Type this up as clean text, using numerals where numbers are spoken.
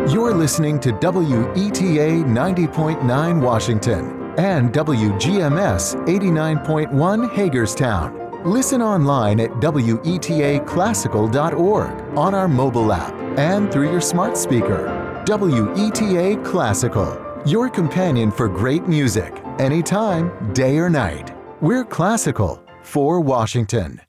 You're listening to WETA 90.9 Washington and WGMS 89.1 Hagerstown. Listen online at WETAclassical.org, on our mobile app, and through your smart speaker. WETA Classical, your companion for great music, anytime, day or night. We're classical for Washington.